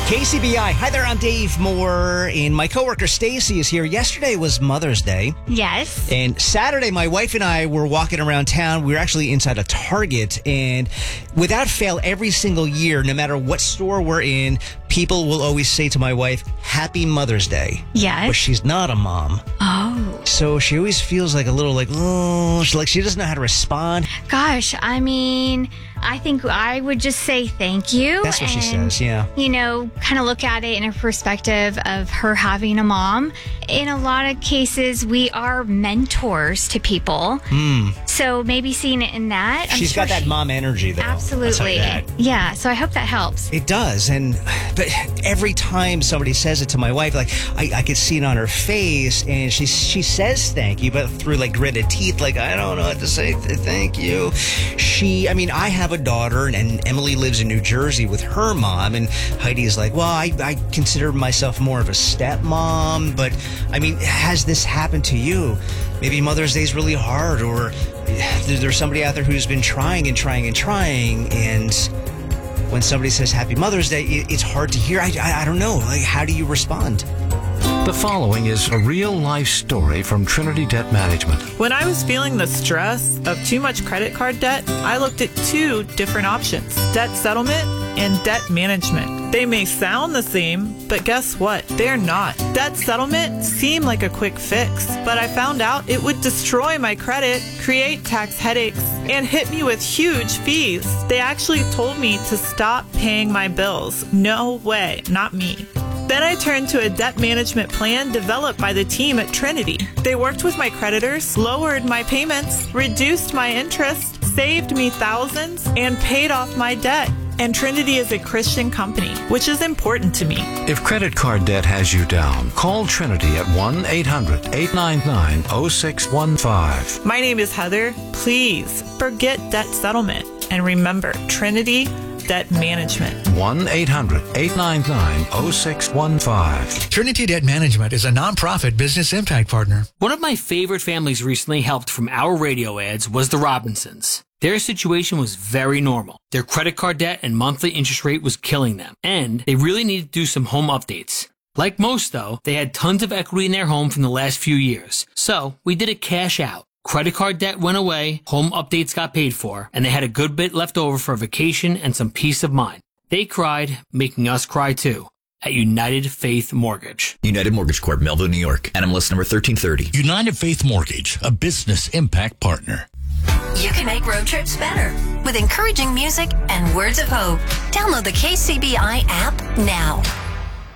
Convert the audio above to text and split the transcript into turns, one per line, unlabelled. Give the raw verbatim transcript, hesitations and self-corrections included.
K C B I. Hi there, I'm Dave Moore, and my coworker Stacy is here. Yesterday was Mother's Day.
Yes.
And Saturday, my wife and I were walking around town. We were actually inside a Target, and without fail, every single year, no matter what store we're in, people will always say to my wife, Happy Mother's Day.
Yes.
But she's not a mom.
Oh.
So she always feels like a little like, oh, she, like she doesn't know how to respond.
Gosh, I mean, I think I would just say thank you.
That's what
and,
she says, yeah.
You know, kind of look at it in a perspective of her having a mom. In a lot of cases, we are mentors to people.
Mm.
So maybe seeing it in that. I'm
She's
sure
got that
she,
mom energy, though.
Absolutely. Yeah, so I hope that helps.
It does. And but every time somebody says it to my wife, like I, I could see it on her face, and she she says thank you, but through like gritted teeth, like I don't know what to say. Th- thank you. She, I mean, I have a daughter, and, and Emily lives in New Jersey with her mom, and Heidi's like, well, I, I consider myself more of a stepmom, but I mean, has this happened to you? Maybe Mother's Day is really hard, or there's somebody out there who's been trying and trying and trying, and when somebody says Happy Mother's Day, it's hard to hear. I, I, I don't know. Like, how do you respond?
The following is a real-life story from Trinity Debt Management.
When I was feeling the stress of too much credit card debt, I looked at two different options, debt settlement and debt management. They may sound the same, but guess what? They're not. Debt settlement seemed like a quick fix, but I found out it would destroy my credit, create tax headaches, and hit me with huge fees. They actually told me to stop paying my bills. No way, not me. Then I turned to a debt management plan developed by the team at Trinity. They worked with my creditors, lowered my payments, reduced my interest, saved me thousands, and paid off my debt. And Trinity is a Christian company, which is important to me.
If credit card debt has you down, call Trinity at one eight hundred eight nine nine oh six one five.
My name is Heather. Please forget debt settlement and remember Trinity Debt Management.
one eight hundred eight nine nine oh six one five.
Trinity Debt Management is a nonprofit business impact partner.
One of my favorite families recently helped from our radio ads was the Robinsons. Their situation was very normal. Their credit card debt and monthly interest rate was killing them, and they really needed to do some home updates. Like most, though, they had tons of equity in their home from the last few years, so we did a cash out. Credit card debt went away, home updates got paid for, and they had a good bit left over for a vacation and some peace of mind. They cried, making us cry too, at United Faith Mortgage.
United Mortgage Corp, Melville, New York. N M L S number thirteen thirty.
United Faith Mortgage, a business impact partner.
You can make road trips better with encouraging music and words of hope. Download the K C B I app now.